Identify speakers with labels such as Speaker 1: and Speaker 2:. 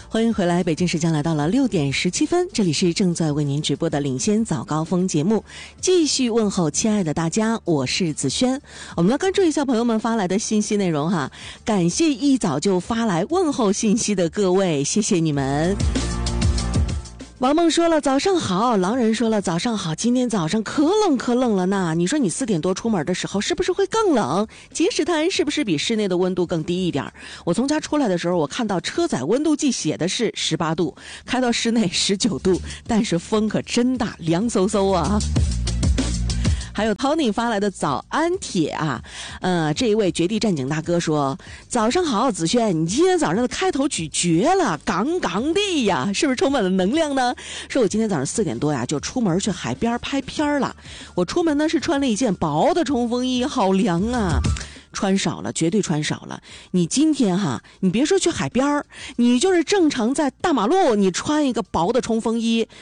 Speaker 1: 欢迎回来，北京时间来到了6点17分，这里是正在为您直播的领先早高峰节目，继续问候亲爱的大家，我是子轩。我们来关注一下朋友们发来的信息内容哈，感谢一早就发来问候信息的各位，谢谢你们。王梦说了早上好，狼人说了早上好，今天早上可冷了呢，你说你4点多出门的时候是不是会更冷？碣石滩是不是比室内的温度更低一点？我从家出来的时候，我看到车载温度计写的是18度，开到室内19度，但是风可真大，凉飕飕啊。还有 Tony 发来的早安帖啊，这一位绝地战警大哥说，早上好子轩，你今天早上的开头曲绝了，杠杠的呀，是不是充满了能量呢？说我今天早上4点多呀就出门去海边拍片了，我出门呢是穿了一件薄的冲锋衣，好凉啊，穿少了，绝对穿少了。你今天哈，你别说去海边，你就是正常在大马路，你穿一个薄的冲锋衣，